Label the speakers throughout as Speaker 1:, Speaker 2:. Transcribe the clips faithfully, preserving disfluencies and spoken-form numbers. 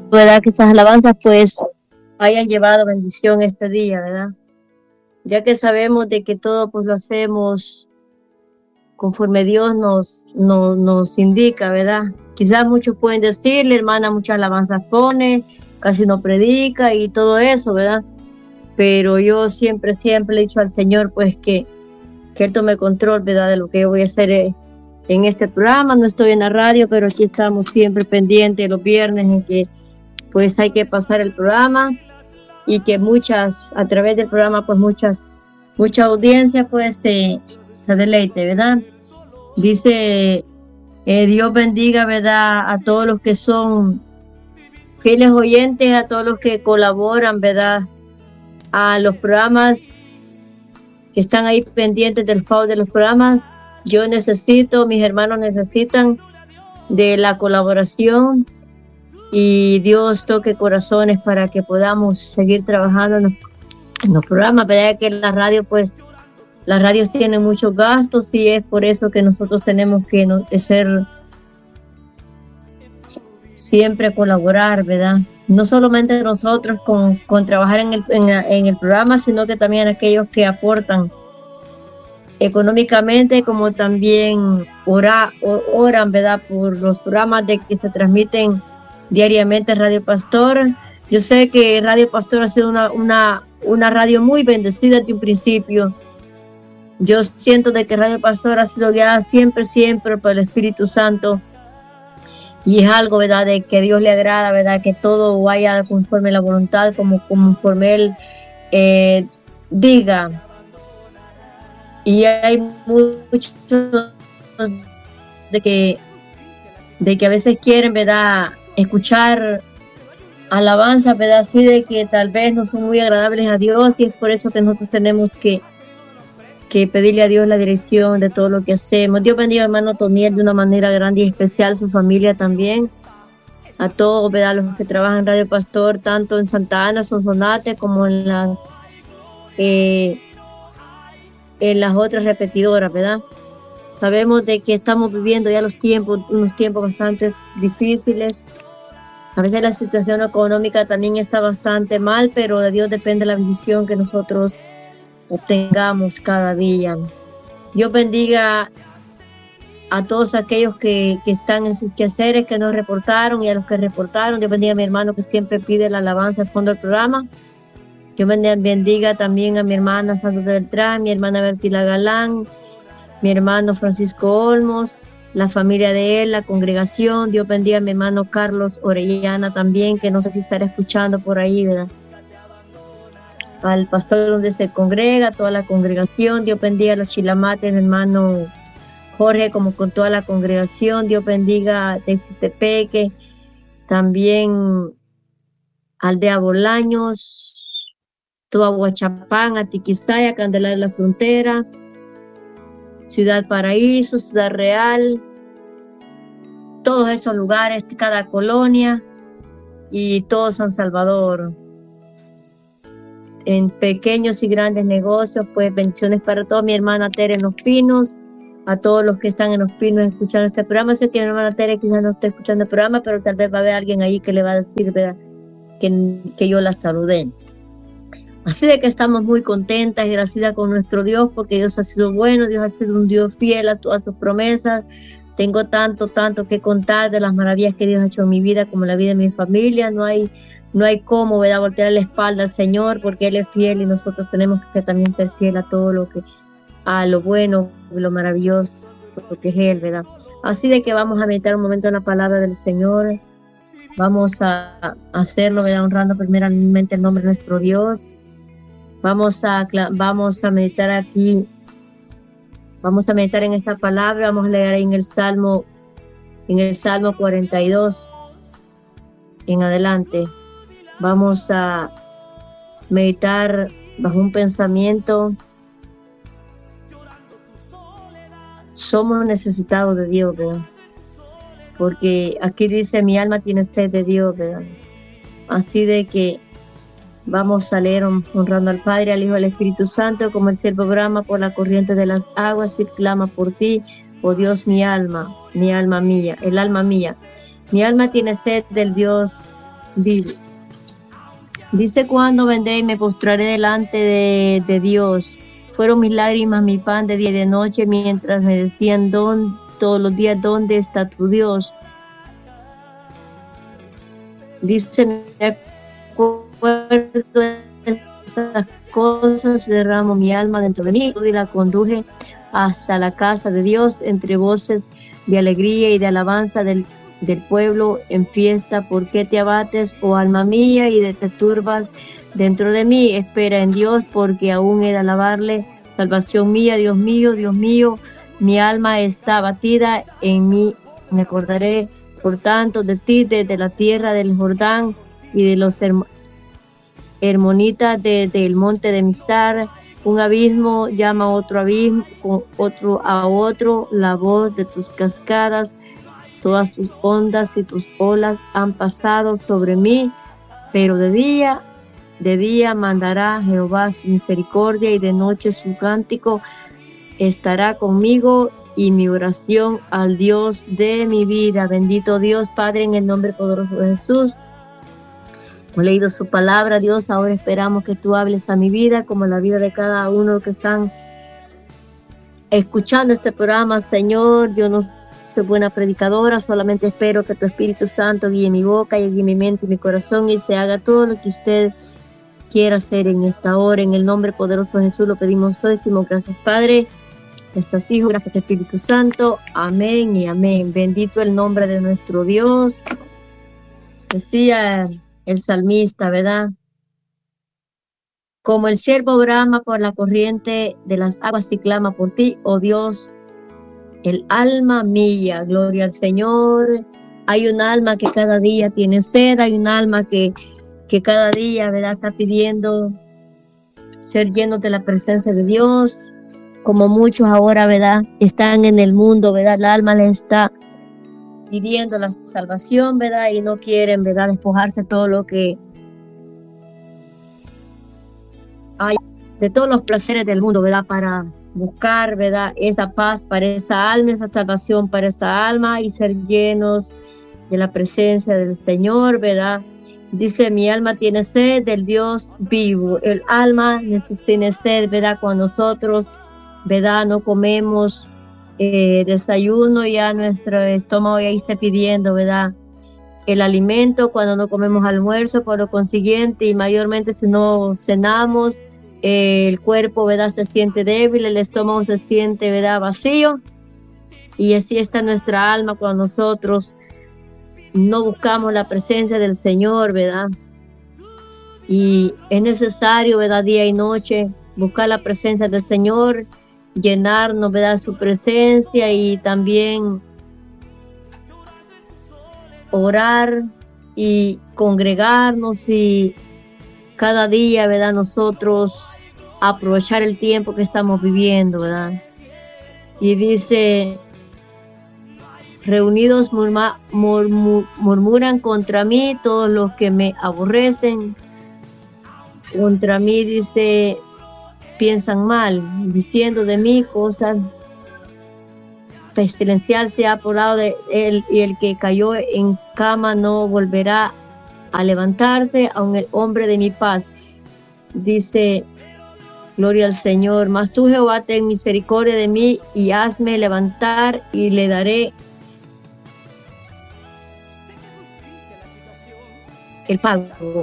Speaker 1: ¿verdad? Que esas alabanzas pues hayan llevado bendición este día, ¿verdad? Ya que sabemos de que todo pues lo hacemos conforme Dios nos, nos, nos indica, ¿verdad? Quizás muchos pueden decirle, hermana, muchas alabanzas pone, casi no predica y todo eso, ¿verdad? Pero yo siempre, siempre le he dicho al Señor pues que, que Él tome control, ¿verdad? De lo que yo voy a hacer es, en este programa. No estoy en la radio, pero aquí estamos siempre pendientes los viernes en que pues hay que pasar el programa y que muchas, a través del programa, pues muchas, mucha audiencia pues se, se deleite, ¿verdad? Dice, eh, Dios bendiga, ¿verdad? A todos los que son fieles oyentes, a todos los que colaboran, ¿verdad? A los programas que están ahí pendientes del pago de los programas. Yo necesito, mis hermanos necesitan de la colaboración y Dios toque corazones para que podamos seguir trabajando en los, en los programas, ¿verdad? Que la radio, pues, las radios tienen muchos gastos y es por eso que nosotros tenemos que no, ser siempre colaborar, ¿verdad? No solamente nosotros con, con trabajar en el, en, en el programa, sino que también aquellos que aportan económicamente, como también ora, oran, ¿verdad? Por los programas de que se transmiten diariamente en Radio Pastor. Yo sé que Radio Pastor ha sido una, una, una radio muy bendecida desde un principio. Yo siento de que Radio Pastor ha sido guiada siempre, siempre por el Espíritu Santo. Y es algo, ¿verdad?, de que Dios le agrada, ¿verdad?, que todo vaya conforme la voluntad, como conforme Él eh, diga. Y hay muchos de que, de que a veces quieren, ¿verdad?, escuchar alabanzas, ¿verdad?, así de que tal vez no son muy agradables a Dios, y es por eso que nosotros tenemos que que pedirle a Dios la dirección de todo lo que hacemos. Dios bendiga a hermano Toniel de una manera grande y especial, su familia también, a todos, ¿verdad?, los que trabajan en Radio Pastor, tanto en Santa Ana, Sonsonate, como en las eh, en las otras repetidoras, ¿verdad? Sabemos de que estamos viviendo ya los tiempos, unos tiempos bastante difíciles. A veces la situación económica también está bastante mal, pero de Dios depende la bendición que nosotros obtengamos cada día. Dios bendiga a todos aquellos que, que están en sus quehaceres, que nos reportaron, y a los que reportaron. Dios bendiga a mi hermano que siempre pide la alabanza al fondo del programa. Dios bendiga también a mi hermana Santos de Beltrán, mi hermana Bertila Galán, mi hermano Francisco Olmos, la familia de él, la congregación. Dios bendiga a mi hermano Carlos Orellana también, que no sé si estará escuchando por ahí, ¿verdad? Al pastor donde se congrega, toda la congregación. Dios bendiga a los chilamates, mi hermano Jorge, como con toda la congregación. Dios bendiga a Textepeque, también Aldea Bolaños, toda Huachapán, Atiquizaya, Candelaria de la Frontera, Ciudad Paraíso, Ciudad Real, todos esos lugares, cada colonia y todo San Salvador. En pequeños y grandes negocios, pues bendiciones para todos. Mi hermana Tere en Los Pinos, a todos los que están en Los Pinos escuchando este programa. Sé que mi hermana Tere quizás no esté escuchando el programa, pero tal vez va a haber alguien ahí que le va a decir, ¿verdad?, que, que yo la saludé. Así de que estamos muy contentas y agradecidas con nuestro Dios, porque Dios ha sido bueno, Dios ha sido un Dios fiel a todas sus promesas. Tengo tanto, tanto que contar de las maravillas que Dios ha hecho en mi vida, como en la vida de mi familia. No hay No hay cómo, ¿verdad?, voltear la espalda al Señor, porque Él es fiel y nosotros tenemos que también ser fiel a todo lo que, a lo bueno, lo maravilloso que es Él, ¿verdad? Así de que vamos a meditar un momento en la palabra del Señor. Vamos a hacerlo, ¿verdad?, honrando primeramente el nombre de nuestro Dios. Vamos a, vamos a meditar aquí, vamos a meditar en esta palabra. Vamos a leer ahí en el Salmo, en el Salmo cuarenta y dos en adelante. Vamos a meditar bajo un pensamiento. Somos necesitados de Dios, ¿verdad? Porque aquí dice, mi alma tiene sed de Dios, ¿verdad? Así de que vamos a leer honrando al Padre, al Hijo y al Espíritu Santo, como el siervo brama por la corriente de las aguas y clama por ti, oh Dios, mi alma, mi alma mía, el alma mía. Mi alma tiene sed del Dios vivo. Dice, cuando vendré y me postraré delante de, de Dios. Fueron mis lágrimas, mi pan de día y de noche, mientras me decían don, todos los días, ¿dónde está tu Dios? Dice, me acuerdo de estas cosas, derramo mi alma dentro de mí y la conduje hasta la casa de Dios, entre voces de alegría y de alabanza del, del pueblo en fiesta. ¿Por qué te abates, oh alma mía, y te turbas dentro de mí? Espera en Dios, porque aún he de alabarle, salvación mía. Dios mío, Dios mío, mi alma está abatida en mí. Me acordaré, por tanto, de ti, desde la tierra del Jordán y de los hermonitas desde el monte de Mizar. Un abismo llama a otro abismo, otro a otro, la voz de tus cascadas, todas tus ondas y tus olas han pasado sobre mí, pero de día, de día mandará Jehová su misericordia, y de noche su cántico estará conmigo, y mi oración al Dios de mi vida. Bendito Dios, Padre, en el nombre poderoso de Jesús. Hemos leído su palabra, Dios. Ahora esperamos que tú hables a mi vida, como la vida de cada uno que están escuchando este programa, Señor. Yo no soy buena predicadora, solamente espero que tu Espíritu Santo guíe mi boca y guíe mi mente y mi corazón, y se haga todo lo que usted quiera hacer en esta hora. En el nombre poderoso de Jesús lo pedimos todo. Decimos gracias, Padre. Gracias, Hijo. Gracias, Espíritu Santo. Amén y amén. Bendito el nombre de nuestro Dios. Decía el salmista, ¿verdad? Como el ciervo brama por la corriente de las aguas y clama por ti, oh Dios, el alma mía. Gloria al Señor. Hay un alma que cada día tiene sed, hay un alma que, que cada día, ¿verdad?, está pidiendo ser lleno de la presencia de Dios. Como muchos ahora, ¿verdad?, están en el mundo, ¿verdad?, el alma les está pidiendo la salvación, ¿verdad?, y no quieren, ¿verdad?, despojarse de todo lo que hay, de todos los placeres del mundo, ¿verdad?, para buscar, ¿verdad?, esa paz para esa alma, esa salvación para esa alma, y ser llenos de la presencia del Señor, ¿verdad? Dice, mi alma tiene sed del Dios vivo. El alma tiene sed, ¿verdad?, cuando nosotros, ¿verdad?, no comemos eh, desayuno, ya nuestro estómago ya está pidiendo, ¿verdad?, el alimento. Cuando no comemos almuerzo, por lo consiguiente, y mayormente si no cenamos, eh, el cuerpo, ¿verdad?, se siente débil, el estómago se siente, ¿verdad?, vacío. Y así está nuestra alma cuando nosotros no buscamos la presencia del Señor, ¿verdad? Y es necesario, ¿verdad?, día y noche buscar la presencia del Señor, llenarnos, ¿verdad?, su presencia, y también orar y congregarnos, y cada día, ¿verdad?, nosotros aprovechar el tiempo que estamos viviendo, ¿verdad? Y dice, reunidos murma, murmur, murmuran contra mí todos los que me aborrecen. Contra mí, dice, piensan mal, diciendo de mí cosas. Pestilencial se ha apoderado de él, y el que cayó en cama no volverá a levantarse, aun el hombre de mi paz. Dice, gloria al Señor. Mas tú, Jehová, ten misericordia de mí y hazme levantar, y le daré el pago.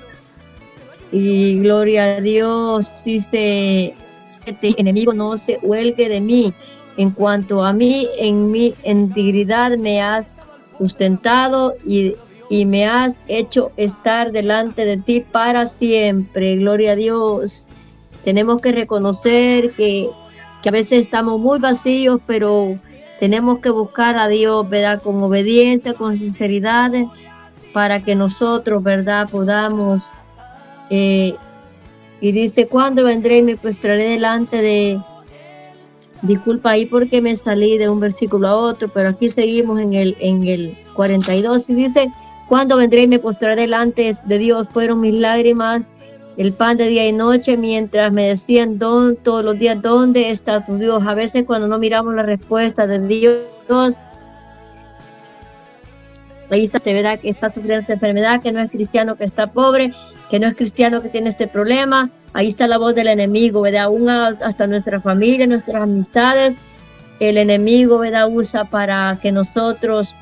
Speaker 1: Y gloria a Dios. Dice, este enemigo no se huelgue de mí. En cuanto a mí, en mi integridad me has sustentado, y, y me has hecho estar delante de ti para siempre. Gloria a Dios. Tenemos que reconocer que, que a veces estamos muy vacíos, pero tenemos que buscar a Dios, ¿verdad?, con obediencia, con sinceridad, para que nosotros, ¿verdad?, podamos. Eh, y dice, ¿cuándo vendré y me postraré delante de... Disculpa ahí porque me salí de un versículo a otro, pero aquí seguimos en el, en el cuarenta y dos, y dice, ¿cuándo vendré y me postraré delante de Dios? Fueron mis lágrimas el pan de día y noche, mientras me decían don, todos los días, ¿dónde está tu Dios? A veces cuando no miramos la respuesta de Dios, ahí está, ¿verdad?, que está sufriendo esta enfermedad, que no es cristiano, que está pobre, que no es cristiano, que tiene este problema. Ahí está la voz del enemigo, ¿verdad? Aún hasta nuestra familia, nuestras amistades, el enemigo, ¿verdad?, usa para que nosotros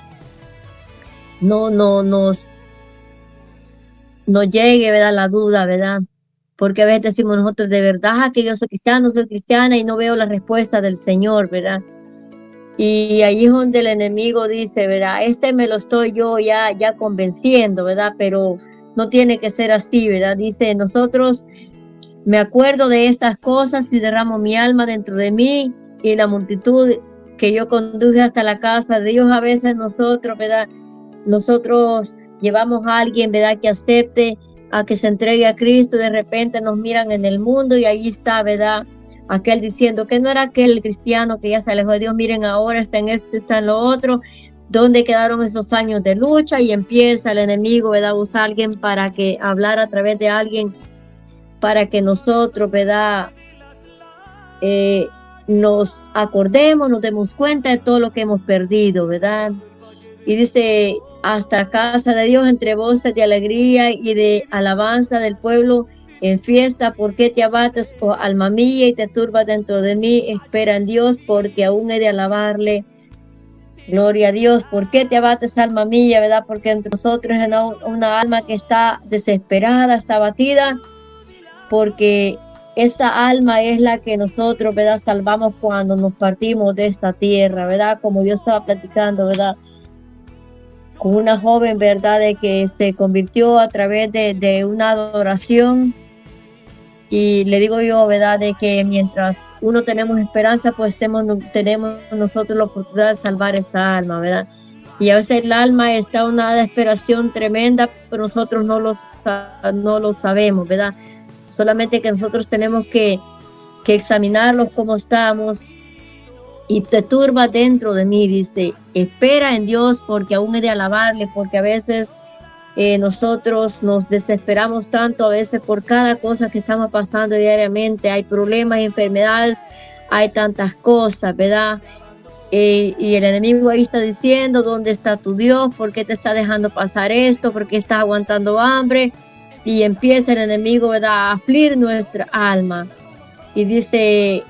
Speaker 1: no, no nos, nos llegue, ¿verdad?, la duda, ¿verdad? Porque a veces decimos nosotros, de verdad que yo soy cristiano, soy cristiana y no veo la respuesta del Señor, ¿verdad? Y ahí es donde el enemigo dice, ¿verdad? Este me lo estoy yo ya, ya convenciendo, ¿verdad? Pero no tiene que ser así, ¿verdad? Dice, nosotros, me acuerdo de estas cosas y derramo mi alma dentro de mí, y la multitud que yo conduje hasta la casa de Dios. A veces nosotros, ¿verdad?, nosotros llevamos a alguien, ¿verdad?, que acepte, a que se entregue a Cristo. De repente nos miran en el mundo y ahí está, ¿verdad?, aquel diciendo que no era aquel cristiano que ya se alejó de Dios. Miren, ahora está en esto, está en lo otro. ¿Dónde quedaron esos años de lucha? Y empieza el enemigo, ¿verdad?, a usar a alguien para que hablar a través de alguien, para que nosotros, ¿verdad?, eh, nos acordemos, nos demos cuenta de todo lo que hemos perdido, ¿verdad? Y dice, hasta casa de Dios entre voces de alegría y de alabanza del pueblo en fiesta. ¿Por qué te abates, oh alma mía, y te turbas dentro de mí? Espera en Dios, porque aún he de alabarle. Gloria a Dios. ¿Por qué te abates, alma mía, verdad? Porque entre nosotros es una, una alma que está desesperada, está abatida, porque esa alma es la que nosotros, ¿verdad?, salvamos cuando nos partimos de esta tierra, ¿verdad? Como Dios estaba platicando, ¿verdad?, con una joven, ¿verdad?, de que se convirtió a través de, de una adoración. Y le digo yo, ¿verdad?, de que mientras uno tenemos esperanza, pues tenemos, tenemos nosotros la oportunidad de salvar esa alma, ¿verdad? Y a veces el alma está en una desesperación tremenda, pero nosotros no lo, no lo sabemos, ¿verdad? Solamente que nosotros tenemos que, que examinarlos cómo estamos. Y te turba dentro de mí, dice, espera en Dios, porque aún he de alabarle, porque a veces eh, nosotros nos desesperamos tanto, a veces por cada cosa que estamos pasando diariamente. Hay problemas, enfermedades, hay tantas cosas, ¿verdad? Eh, y el enemigo ahí está diciendo, ¿dónde está tu Dios? ¿Por qué te está dejando pasar esto? ¿Por qué estás aguantando hambre? Y empieza el enemigo, ¿verdad?, a afligir nuestra alma. Y dice,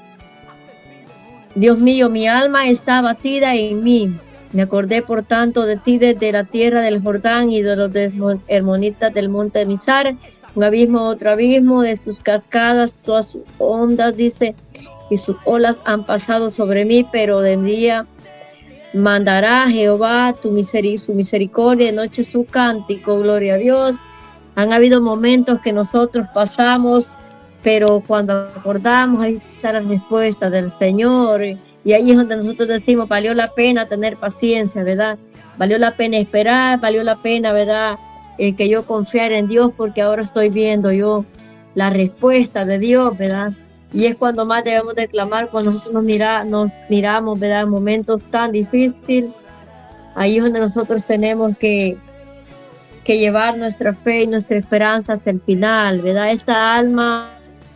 Speaker 1: Dios mío, mi alma está abatida en mí. Me acordé, por tanto, de ti desde la tierra del Jordán y de los hermonitas del monte de Mizar. Un abismo, otro abismo, de sus cascadas, todas sus ondas, dice, y sus olas han pasado sobre mí, pero de día mandará Jehová tu misericordia, su misericordia, de noche su cántico. Gloria a Dios. Han habido momentos que nosotros pasamos, pero cuando acordamos, ahí está la respuesta del Señor. Y ahí es donde nosotros decimos, valió la pena tener paciencia, ¿verdad? Valió la pena esperar, valió la pena, ¿verdad?, el que yo confiara en Dios, porque ahora estoy viendo yo la respuesta de Dios, ¿verdad? Y es cuando más debemos de clamar, cuando nosotros nos, mira, nos miramos, ¿verdad?, en momentos tan difíciles. Ahí es donde nosotros tenemos que, que llevar nuestra fe y nuestra esperanza hasta el final, ¿verdad? Esta alma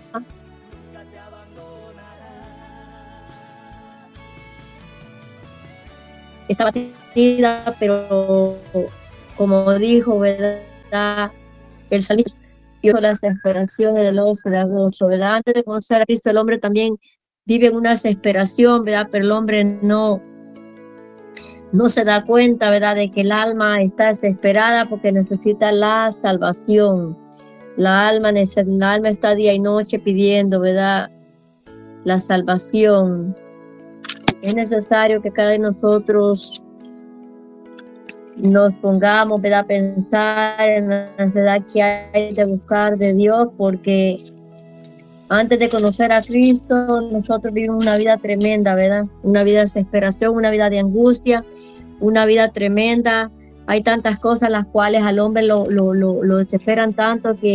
Speaker 1: está batida, pero como dijo, ¿verdad?, el salmista, dio las desesperaciones del oso de agosto, ¿verdad? Antes de conocer a Cristo, el hombre también vive en una desesperación, ¿verdad? Pero el hombre no, no se da cuenta, ¿verdad?, de que el alma está desesperada porque necesita la salvación. La alma, el alma está día y noche pidiendo, ¿verdad?, la salvación. Es necesario que cada uno de nosotros nos pongamos, ¿verdad?, a pensar en la necesidad que hay de buscar de Dios, porque antes de conocer a Cristo, nosotros vivimos una vida tremenda, ¿verdad? Una vida de desesperación, una vida de angustia, una vida tremenda. Hay tantas cosas las cuales al hombre lo, lo, lo, lo desesperan tanto que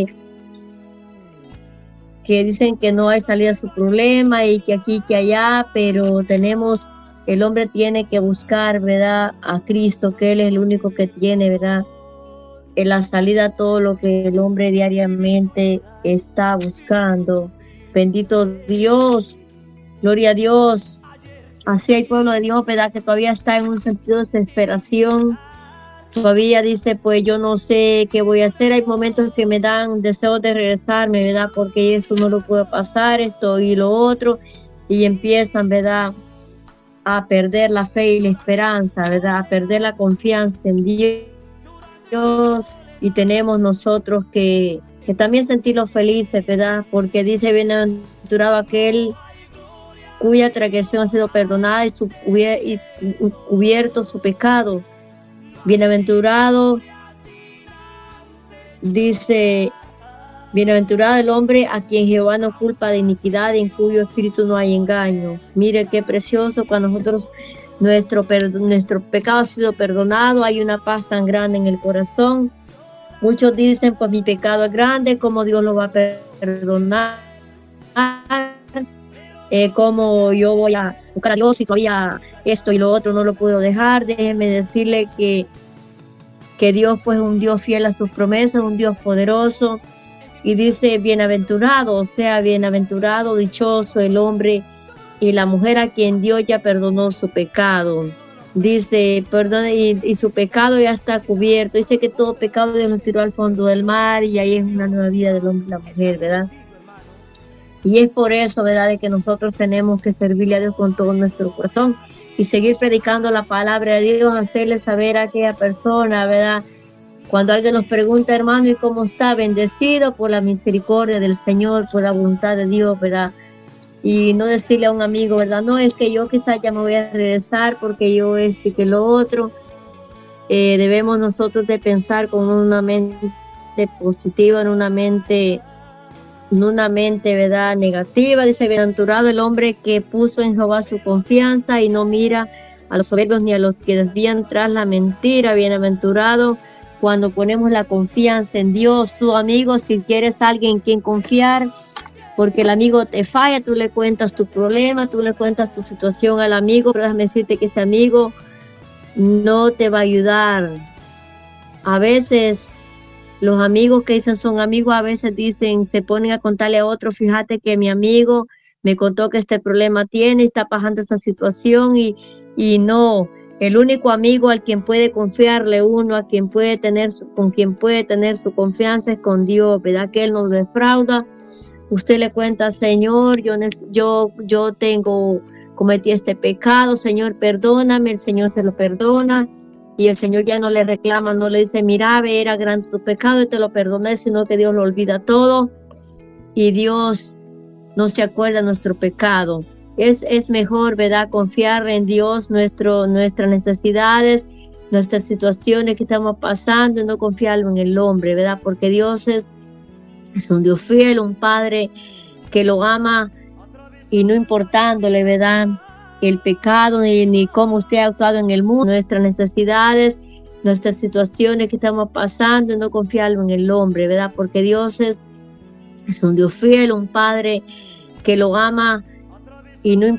Speaker 1: que dicen que no hay salida a su problema y que aquí, que allá, pero tenemos, el hombre tiene que buscar, ¿verdad?, a Cristo, que Él es el único que tiene, ¿verdad?, en la salida a todo lo que el hombre diariamente está buscando. Bendito Dios, gloria a Dios. Así hay pueblo de Dios, ¿verdad?, que todavía está en un sentido de desesperación, todavía dice, pues yo no sé qué voy a hacer. Hay momentos que me dan deseos de regresarme, ¿verdad? Porque esto no lo puedo pasar, esto y lo otro. Y empiezan, ¿verdad?, a perder la fe y la esperanza, ¿verdad? A perder la confianza en Dios. Y tenemos nosotros que, que también sentirnos felices, ¿verdad? Porque dice, bienaventurado aquel cuya transgresión ha sido perdonada y, su, y cubierto su pecado. Bienaventurado, dice, bienaventurado el hombre a quien Jehová no culpa de iniquidad, en cuyo espíritu no hay engaño. Mire qué precioso cuando nosotros, nuestro, nuestro pecado ha sido perdonado, hay una paz tan grande en el corazón. Muchos dicen, pues mi pecado es grande, ¿cómo Dios lo va a perdonar? Eh, ¿Cómo yo voy a buscar a Dios y todavía esto y lo otro no lo puedo dejar? Déjeme decirle que, que Dios pues es un Dios fiel a sus promesas, un Dios poderoso. Y dice, bienaventurado, o sea, bienaventurado, dichoso el hombre y la mujer a quien Dios ya perdonó su pecado. Dice, perdón, y, y su pecado ya está cubierto. Dice que todo pecado Dios lo tiró al fondo del mar y ahí es una nueva vida del hombre y la mujer, ¿verdad? Y es por eso, ¿verdad?, de que nosotros tenemos que servirle a Dios con todo nuestro corazón y seguir predicando la palabra de Dios, hacerle saber a aquella persona, ¿verdad? Cuando alguien nos pregunta, hermano, ¿y cómo está? Bendecido por la misericordia del Señor, por la voluntad de Dios, ¿verdad? Y no decirle a un amigo, ¿verdad? No, es que yo quizás ya me voy a regresar porque yo esto y que lo otro. Eh, debemos nosotros de pensar con una mente positiva, en una mente, en una mente, ¿verdad?, negativa. Dice, bienaventurado el hombre que puso en Jehová su confianza y no mira a los soberbios ni a los que desvían tras la mentira. Bienaventurado cuando ponemos la confianza en Dios. Tu amigo, si quieres a alguien en quien confiar, porque el amigo te falla, tú le cuentas tu problema, tú le cuentas tu situación al amigo, pero déjame decirte que ese amigo no te va a ayudar. A veces los amigos que dicen son amigos, a veces dicen, se ponen a contarle a otro, fíjate que mi amigo me contó que este problema tiene, está pasando esa situación y, y no. El único amigo al quien puede confiarle uno, a quien puede tener, con quien puede tener su confianza es con Dios, ¿verdad? Que Él nos defrauda. Usted le cuenta, Señor, yo, yo, yo tengo, cometí este pecado, Señor, perdóname, el Señor se lo perdona. Y el Señor ya no le reclama, no le dice, mira, ve, era grande tu pecado y te lo perdoné, sino que Dios lo olvida todo. Y Dios no se acuerda de nuestro pecado. Es, es mejor, ¿verdad?, confiar en Dios, nuestro, nuestras necesidades, nuestras situaciones que estamos pasando, y no confiarlo en el hombre, ¿verdad? Porque Dios es, es un Dios fiel, un Padre que lo ama y no importándole, ¿verdad?, el pecado ni, ni cómo usted ha actuado en el mundo, nuestras necesidades, nuestras situaciones que estamos pasando, y no confiarlo en el hombre, ¿verdad? Porque Dios es, es un Dios fiel, un Padre que lo ama y no importa